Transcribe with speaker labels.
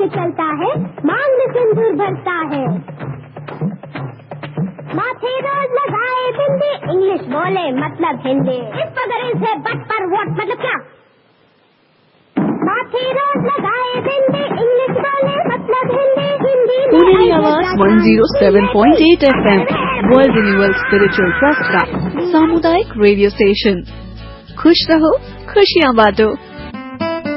Speaker 1: से चलता है, मांग में सिंदूर भरता है। माथे रोज लगाए बिंदी, इंग्लिश बोले मतलब हिंदी। इस पर से बट पर वोट मतलब क्या? माथे रोज लगाए बिंदी, इंग्लिश बोले मतलब हिंदी। हिंदी
Speaker 2: पुणे आवाज 107.8 FM world renewal spiritual trust का सामुदायिक रेडियो स्टेशन। खुश रहो, खुशियाँ बांटो।